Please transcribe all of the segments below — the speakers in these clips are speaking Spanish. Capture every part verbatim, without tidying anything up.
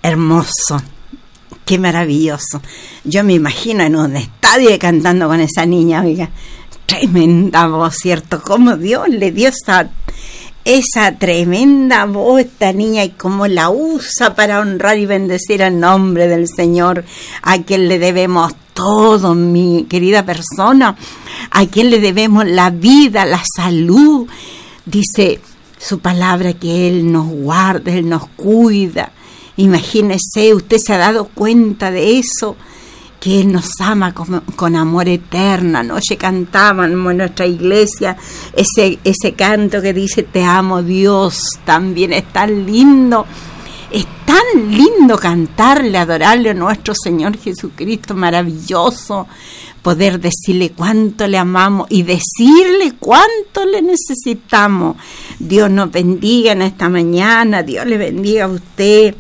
Hermoso, qué maravilloso. Yo me imagino en un estadio cantando con esa niña, oiga, tremenda voz, ¿cierto? Cómo Dios le dio esa, esa tremenda voz a esta niña y cómo la usa para honrar y bendecir el nombre del Señor, a quien le debemos todo, mi querida persona, a quien le debemos la vida, la salud. Dice su palabra que Él nos guarda, Él nos cuida. Imagínese, usted se ha dado cuenta de eso, que Él nos ama con, con amor eterno. Anoche cantábamos en nuestra iglesia ese, ese canto que dice: te amo, Dios. También es tan lindo, es tan lindo cantarle, adorarle a nuestro Señor Jesucristo, maravilloso poder decirle cuánto le amamos y decirle cuánto le necesitamos. Dios nos bendiga en esta mañana, Dios le bendiga a usted.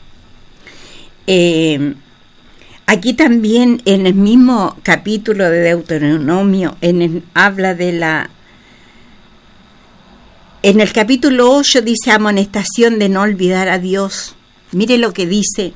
Eh, aquí también en el mismo capítulo de Deuteronomio en el, habla de la en el capítulo ocho dice amonestación de no olvidar a Dios. Mire lo que dice: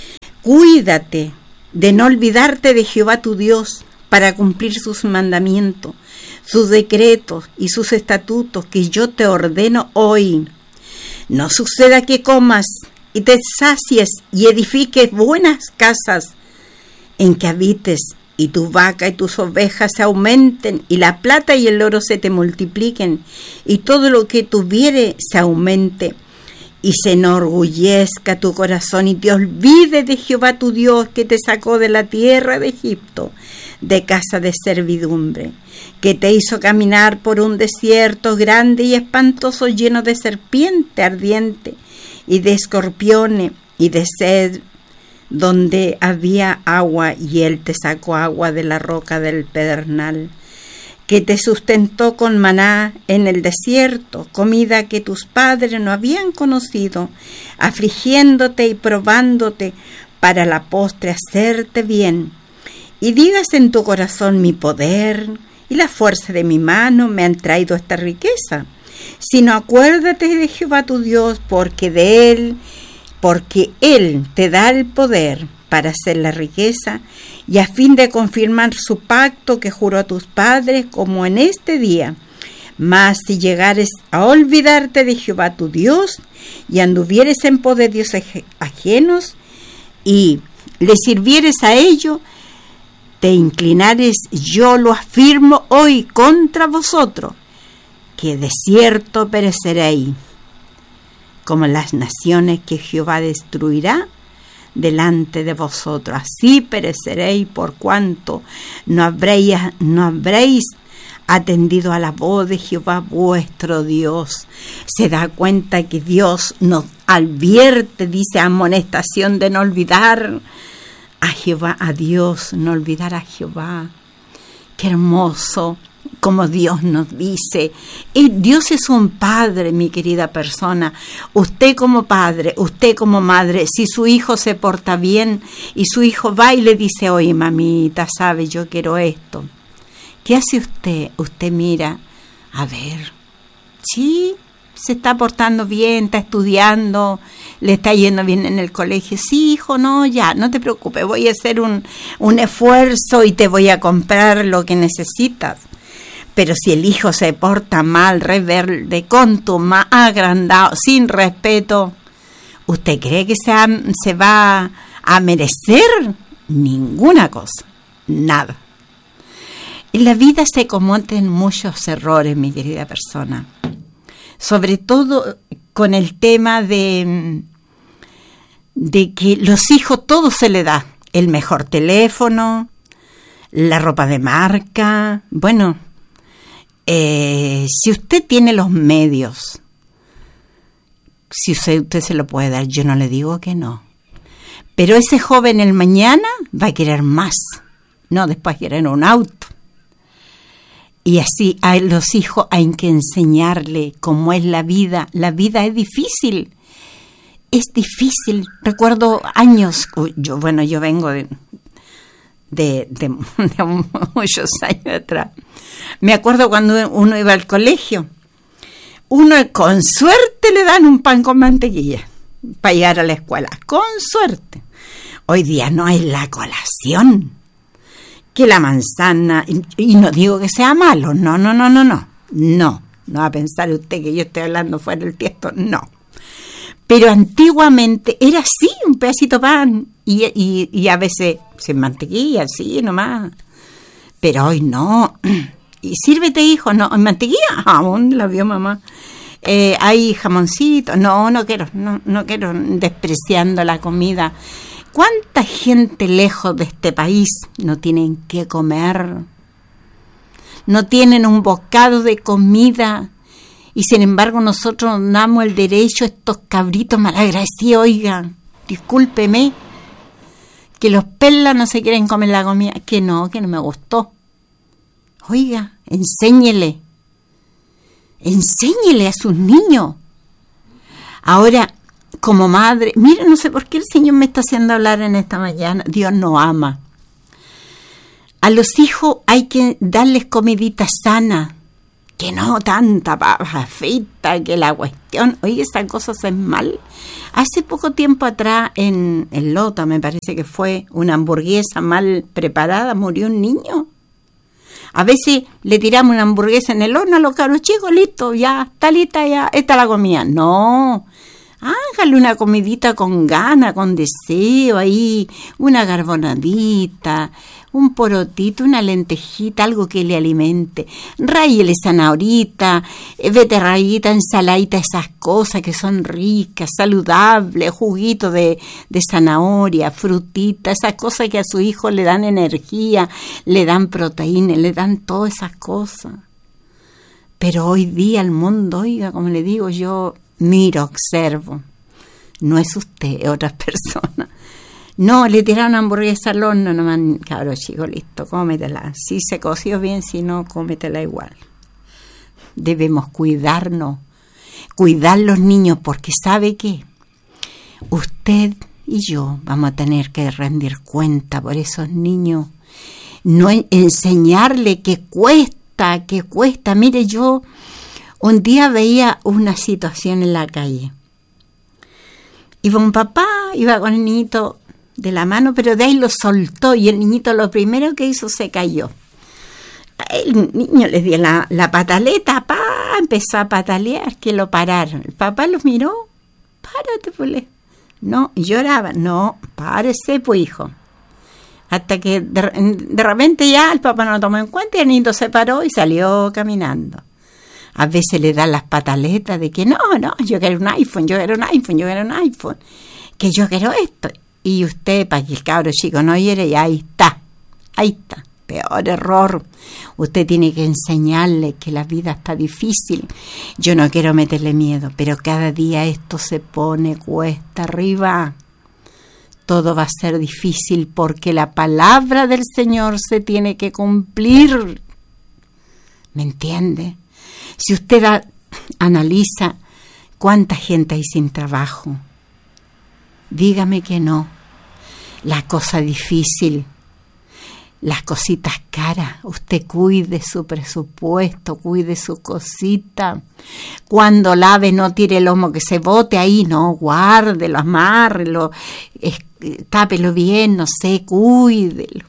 cuídate de no olvidarte de Jehová tu Dios para cumplir sus mandamientos, sus decretos y sus estatutos que yo te ordeno hoy. No suceda que comas y te sacies y edifiques buenas casas en que habites, y tu vaca y tus ovejas se aumenten, y la plata y el oro se te multipliquen, y todo lo que tuviere se aumente, y se enorgullezca tu corazón, y te olvide de Jehová tu Dios, que te sacó de la tierra de Egipto, de casa de servidumbre, que te hizo caminar por un desierto grande y espantoso, lleno de serpiente ardiente, y de escorpiones, y de sed, donde había agua, y Él te sacó agua de la roca del pedernal, que te sustentó con maná en el desierto, comida que tus padres no habían conocido, afligiéndote y probándote para la postre hacerte bien. Y digas en tu corazón: mi poder y la fuerza de mi mano me han traído esta riqueza. Sino acuérdate de Jehová tu Dios, porque de Él, porque Él te da el poder para hacer la riqueza, y a fin de confirmar su pacto que juró a tus padres, como en este día. Mas si llegares a olvidarte de Jehová tu Dios, y anduvieres en pos de dioses ajenos, y le sirvieres a ellos, te inclinares, yo lo afirmo hoy contra vosotros, que de cierto pereceréis, como las naciones que Jehová destruirá delante de vosotros. Así pereceréis, por cuanto no habréis, no habréis atendido a la voz de Jehová vuestro Dios. Se da cuenta que Dios nos advierte, dice amonestación de no olvidar a Jehová, a Dios, no olvidar a Jehová. Qué hermoso como Dios nos dice. Y Dios es un padre, mi querida persona. Usted como padre, usted como madre, si su hijo se porta bien y su hijo va y le dice: oye, mamita, sabe, yo quiero esto. ¿Qué hace usted? Usted mira, a ver, sí, se está portando bien, está estudiando, le está yendo bien en el colegio. Sí, hijo, no, ya, no te preocupes, voy a hacer un, un esfuerzo y te voy a comprar lo que necesitas. Pero si el hijo se porta mal, rebelde, contumaz, agrandado, sin respeto, ¿usted cree que se, ha, se va a merecer ninguna cosa? Nada. En la vida se cometen muchos errores, mi querida persona. Sobre todo con el tema de, de que los hijos todo se le da. El mejor teléfono, la ropa de marca. Bueno, eh, si usted tiene los medios, si usted, usted se lo puede dar, yo no le digo que no. Pero ese joven el mañana va a querer más. No, después quieren un auto. Y así a los hijos hay que enseñarle cómo es la vida. La vida es difícil. Es difícil. Recuerdo años, yo bueno, yo vengo de, de, de, de muchos años atrás. Me acuerdo cuando uno iba al colegio. Uno con suerte le dan un pan con mantequilla. para llegar a la escuela, con suerte. Hoy día no es la colación, que la manzana, y, y no digo que sea malo, no, no, no, no, no, no, no va a pensar usted que yo estoy hablando fuera del tiesto, no. Pero antiguamente era así, un pedacito de pan, y, y, y a veces sin mantequilla, así nomás. Pero hoy no. Y sírvete, hijo, no, mantequilla, aún la vio mamá. Eh, hay jamoncito, no, no quiero, no, no quiero, despreciando la comida. ¿Cuánta gente lejos de este país no tienen qué comer? No tienen un bocado de comida. Y sin embargo nosotros nos damos el derecho a estos cabritos malagradecidos, oigan, discúlpeme, que los perlas no se quieren comer la comida, que no, que no me gustó. Oiga, enséñele, enséñele a sus niños. Ahora, como madre, mire, no sé por qué el Señor me está haciendo hablar en esta mañana, Dios nos ama. A los hijos hay que darles comidita sana, que no tanta papa frita, que la cuestión, oye, esa cosa es mal. Hace poco tiempo atrás, en, en Lota, me parece que fue, una hamburguesa mal preparada, murió un niño. A veces le tiramos una hamburguesa en el horno a los cabros chicos, listo, ya, está lista, ya, esta la comida. No, hágale una comidita con gana, con deseo ahí, una carbonadita, un porotito, una lentejita, algo que le alimente. Ráyele zanahorita, vete rayita, ensaladita, esas cosas que son ricas, saludables, juguito de, de zanahoria, frutita, esas cosas que a su hijo le dan energía, le dan proteína, le dan todas esas cosas. Pero hoy día el mundo, oiga, como le digo, yo miro, observo. No es usted, es otras personas. No, le tiraron hamburguesa al horno, nomás, cabrón chico, listo, cómetela. Si se coció bien, si no, cómetela igual. Debemos cuidarnos, cuidar los niños, porque ¿sabe qué? Usted y yo vamos a tener que rendir cuenta por esos niños. No enseñarle que cuesta, que cuesta. Mire, yo un día veía una situación en la calle. Iba un papá, iba con el niñito de la mano, pero de ahí lo soltó y el niñito lo primero que hizo se cayó. El niño le dio la, la pataleta, pa, empezó a patalear, que lo pararon. El papá los miró, párate, pues. No, lloraba, no, párese, pues, hijo. Hasta que de, de repente ya el papá no lo tomó en cuenta y el niño se paró y salió caminando. A veces le dan las pataletas de que no, no, yo quiero un iPhone, yo quiero un iPhone, yo quiero un iPhone, que yo quiero esto. Y usted, para que el cabro chico no hiere, y ahí está, ahí está, peor error. Usted tiene que enseñarle que la vida está difícil. Yo no quiero meterle miedo, pero cada día esto se pone cuesta arriba. Todo va a ser difícil porque la palabra del Señor se tiene que cumplir. ¿Me entiende? Si usted a, analiza cuánta gente hay sin trabajo, dígame que no. La cosa difícil, las cositas caras, usted cuide su presupuesto, cuide su cosita. Cuando lave, no tire el lomo que se bote ahí, no, guárdelo, amárrelo, es, tápelo bien, no sé, cuídelo.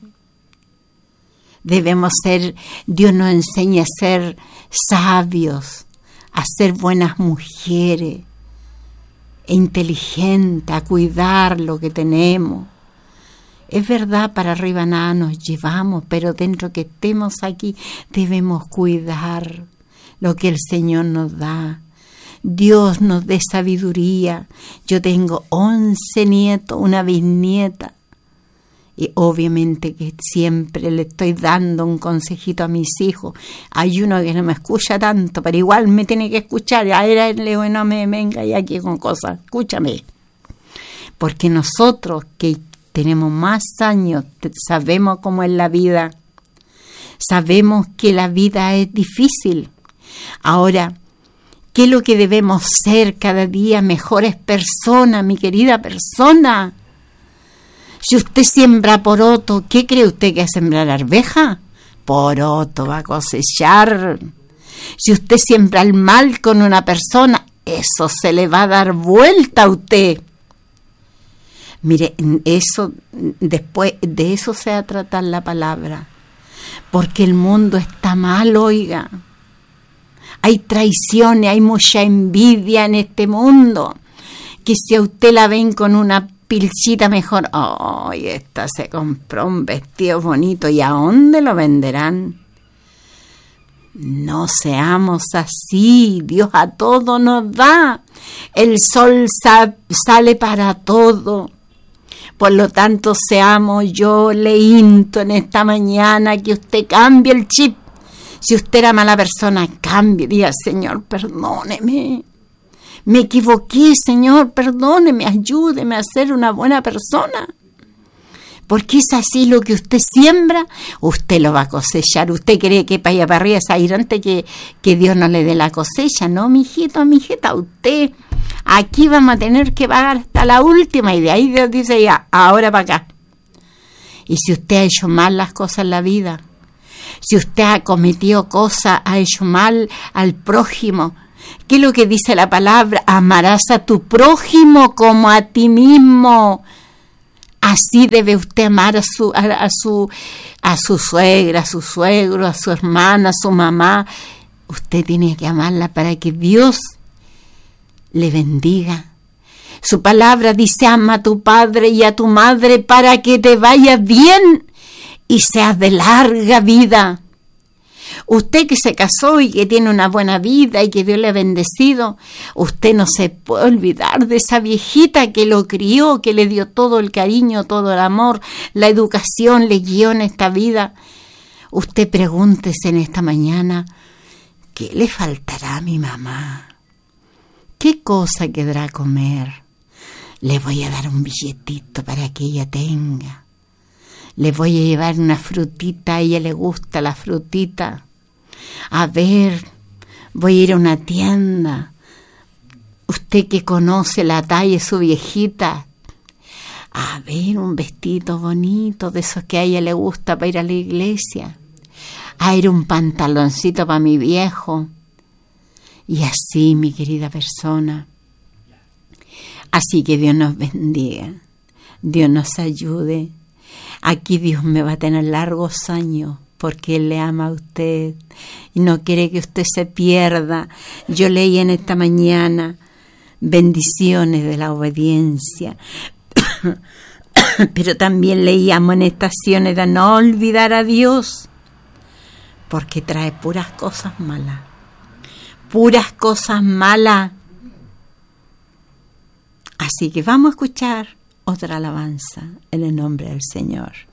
Debemos ser, Dios nos enseña a ser sabios, a ser buenas mujeres, e inteligentes, a cuidar lo que tenemos. Es verdad, para arriba nada nos llevamos, pero dentro que estemos aquí debemos cuidar lo que el Señor nos da. Dios nos dé sabiduría. Yo tengo once nietos, una bisnieta. Y obviamente que siempre le estoy dando un consejito a mis hijos. Hay uno que no me escucha tanto, pero igual me tiene que escuchar. A ver, le digo, no me venga ya aquí con cosas, escúchame. Porque nosotros que tenemos más años, sabemos cómo es la vida. Sabemos que la vida es difícil. Ahora, ¿qué es lo que debemos ser cada día? Mejores personas, mi querida persona. Si usted siembra poroto, ¿qué cree usted que es sembrar arveja? Poroto va a cosechar. Si usted siembra el mal con una persona, eso se le va a dar vuelta a usted. Mire, eso, después de eso se va a tratar la palabra, porque el mundo está mal, oiga. Hay traiciones, hay mucha envidia en este mundo, que si a usted la ven con una pilchita mejor, ¡ay, esta se compró un vestido bonito! ¿Y a dónde lo venderán? No seamos así, Dios a todo nos da, el sol sa- sale para todo. Por lo tanto, seamos, yo le insto en esta mañana que usted cambie el chip. Si usted era mala persona, cambie, diga, Señor, perdóneme. Me equivoqué, Señor, perdóneme, ayúdeme a ser una buena persona. Porque es así, lo que usted siembra, usted lo va a cosechar. Usted cree que para allá para arriba es ir antes que, que Dios no le dé la cosecha. No, mijito, mijita, usted... Aquí vamos a tener que pagar hasta la última, y de ahí Dios dice ya, ahora para acá. Y si usted ha hecho mal las cosas en la vida, si usted ha cometido cosas, ha hecho mal al prójimo, ¿qué es lo que dice la palabra? Amarás a tu prójimo como a ti mismo. Así debe usted amar a su, a, a su, a su suegra, a su suegro, a su hermana, a su mamá. Usted tiene que amarla para que Dios le bendiga. Su palabra dice, ama a tu padre y a tu madre para que te vaya bien y seas de larga vida. Usted que se casó y que tiene una buena vida y que Dios le ha bendecido, usted no se puede olvidar de esa viejita que lo crió, que le dio todo el cariño, todo el amor, la educación, le guió en esta vida. Usted pregúntese en esta mañana, ¿qué le faltará a mi mamá? ¿Qué cosa quedará a comer? Le voy a dar un billetito para que ella tenga. Le voy a llevar una frutita, a ella le gusta la frutita. A ver, voy a ir a una tienda. Usted que conoce la talla de su viejita. A ver, un vestido bonito, de esos que a ella le gusta para ir a la iglesia. A ir un pantaloncito para mi viejo. Y así, mi querida persona. Así que Dios nos bendiga, Dios nos ayude. Aquí Dios me va a tener largos años porque Él le ama a usted y no quiere que usted se pierda. Yo leí en esta mañana bendiciones de la obediencia, pero también leí amonestaciones de no olvidar a Dios, porque trae puras cosas malas. Puras cosas malas. Así que vamos a escuchar otra alabanza en el nombre del Señor.